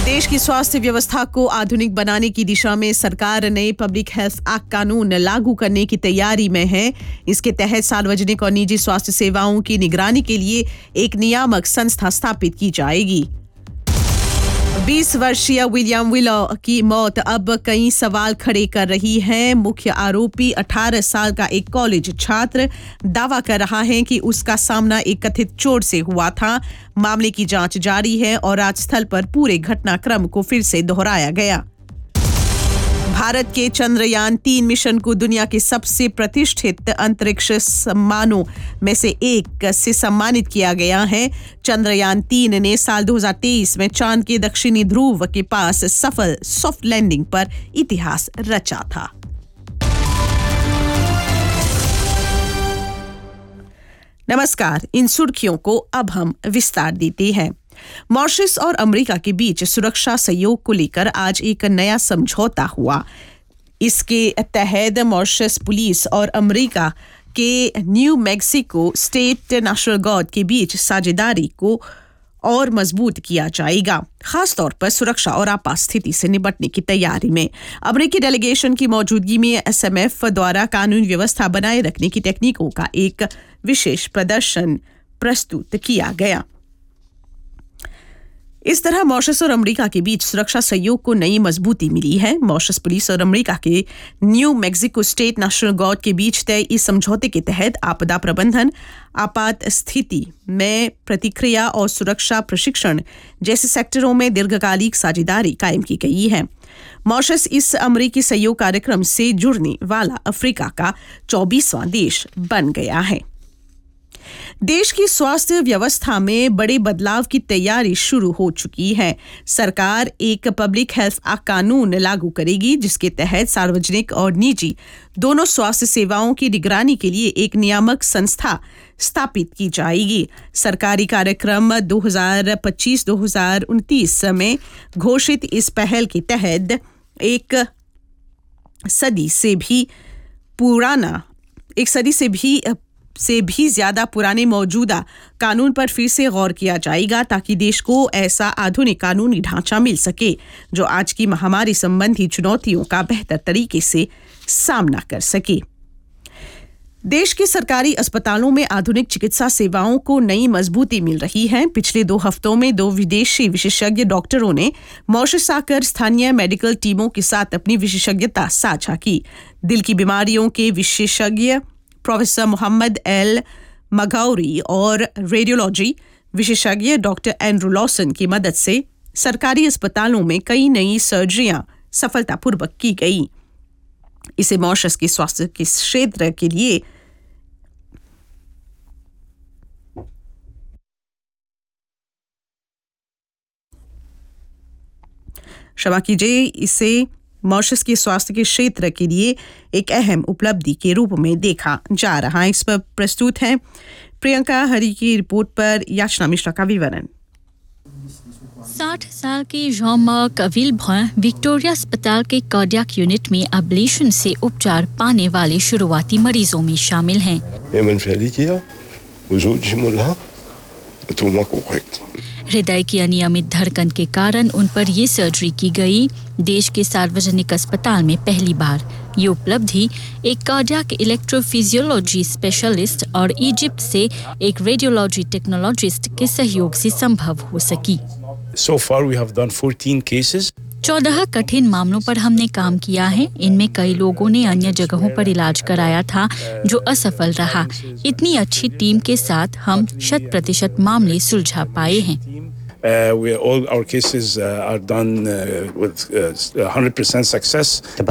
देश की स्वास्थ्य व्यवस्था को आधुनिक बनाने की दिशा में सरकार नए पब्लिक हेल्थ एक्ट कानून लागू करने की तैयारी में है। इसके तहत सार्वजनिक और निजी स्वास्थ्य सेवाओं की निगरानी के लिए एक नियामक संस्था स्थापित की जाएगी। 20 वर्षीय विलियम विलो की मौत अब कई सवाल खड़े कर रही है। मुख्य आरोपी 18 साल का एक कॉलेज छात्र दावा कर रहा है कि उसका सामना एक कथित चोट से हुआ था। मामले की जांच जारी है और आज स्थल पर पूरे घटनाक्रम को फिर से दोहराया गया। भारत के चंद्रयान 3 मिशन को दुनिया के सबसे प्रतिष्ठित अंतरिक्ष सम्मानों में से एक से सम्मानित किया गया है। चंद्रयान 3 ने साल 2023 में चांद के दक्षिणी ध्रुव के पास सफल सॉफ्ट लैंडिंग पर इतिहास रचा था। नमस्कार, इन सुर्खियों को अब हम विस्तार देते हैं। मॉरिशस और अमेरिका के बीच सुरक्षा सहयोग को लेकर आज एक नया समझौता हुआ। इसके तहत मॉरिशस पुलिस और अमेरिका के new Mexico state national guard के बीच साझेदारी को और मजबूत किया जाएगा, खासतौर पर सुरक्षा और आपात स्थिति से निपटने की तैयारी में। अमेरिकी डेलीगेशन की मौजूदगी में एसएमएफ द्वारा कानून व्यवस्था बनाए रखने की टेक्निकों का एक विशेष प्रदर्शन प्रस्तुत किया गया। इस तरह मॉरिशस और अमेरिका के बीच सुरक्षा सहयोग को नई मजबूती मिली है। मॉरिशस पुलिस और अमेरिका के new Mexico state national guard के बीच तय इस समझौते के तहत आपदा प्रबंधन, आपात स्थिति में प्रतिक्रिया और सुरक्षा प्रशिक्षण जैसे सेक्टरों में दीर्घकालिक साझेदारी कायम की गई है। मॉरिशस इस अमेरिकी सहयोग कार्यक्रम से जुड़ने वाला अफ्रीका का 24वां देश बन गया है। देश की स्वास्थ्य व्यवस्था में बड़े बदलाव की तैयारी शुरू हो चुकी है। सरकार एक पब्लिक हेल्थ एक्ट कानून लागू करेगी, जिसके तहत सार्वजनिक और निजी दोनों स्वास्थ्य सेवाओं की निगरानी के लिए एक नियामक संस्था स्थापित की जाएगी। सरकारी कार्यक्रम 2025-2029 में घोषित इस पहल के तहत एक सदी से भी ज्यादा पुराने मौजूदा कानून पर फिर से गौर किया जाएगा, ताकि देश को ऐसा आधुनिक कानूनी ढांचा मिल सके जो आज की महामारी संबंधी चुनौतियों का बेहतर तरीके से सामना कर सके। देश के सरकारी अस्पतालों में आधुनिक चिकित्सा सेवाओं को नई मजबूती मिल रही है। पिछले 2 हफ्तों में 2 विदेशी विशेषज्ञ डॉक्टरों ने मॉरिशस आकर स्थानीय मेडिकल टीमों के साथ अपनी विशेषज्ञता साझा की। दिल की बीमारियों के विशेषज्ञ प्रोफेसर मोहम्मद एल मगौरी और रेडियोलॉजी विशेषज्ञ डॉक्टर एंड्रू लॉसन की मदद से सरकारी अस्पतालों में कई नई सर्जरियां सफलतापूर्वक की गई। इसे मॉरिशस के स्वास्थ्य के क्षेत्र के लिए इसे मॉरिशस के स्वास्थ्य के क्षेत्र के लिए एक अहम उपलब्धि के रूप में देखा जा रहा है। इस पर प्रस्तुत है प्रियंका हरी की रिपोर्ट पर याचना मिश्रा का विवरण। 60 साल के जॉन-मार्क विल्ब्रुन विक्टोरिया अस्पताल के कार्डियक यूनिट में एब्लेशन से उपचार पाने वाले शुरुआती मरीजों में शामिल हैं। हृदय की अनियमित धड़कन के कारण उन पर ये सर्जरी की गई। देश के सार्वजनिक अस्पताल में पहली बार ये उपलब्धि एक कार्डियक इलेक्ट्रोफिजियोलॉजी स्पेशलिस्ट और इजिप्ट से एक रेडियोलॉजी टेक्नोलॉजिस्ट के सहयोग से संभव हो सकी। So far we have done 14 cases. 14 कठिन मामलों पर हमने काम किया है। इनमें कई लोगों ने अन्य जगहों पर इलाज कराया था जो असफल रहा। इतनी अच्छी टीम के साथ हम 100% मामले सुलझा पाए हैं। All our cases are done with 100% success.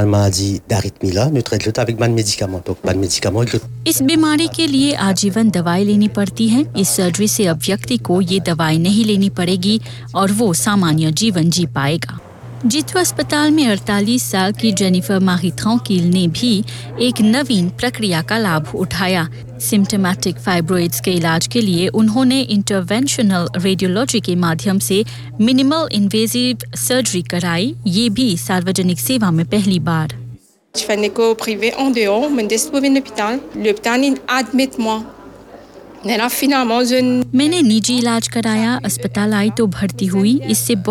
इस बीमारी के लिए आजीवन दवाई लेनी पड़ती है। इस सर्जरी से अब व्यक्ति को ये दवाई नहीं लेनी पड़ेगी और वो सामान्य जीवन जी पाएगा। जितु अस्पताल में 48 साल की जेनिफर माहिथांकील ने भी एक नवीन प्रक्रिया का लाभ उठाया। सिम्प्टोमेटिक फाइब्रोइड्स के इलाज के लिए उन्होंने इंटरवेंशनल रेडियोलॉजी के माध्यम से मिनिमल इन्वेजिव सर्जरी कराई। ये भी सार्वजनिक सेवा में पहली बार। Je fais une écho privée en dehors, me découvre un hôpital. L'hôpital admet moi. मैंने निजी इलाज कराया, अस्पताल आई तो भर्ती हुई। इससे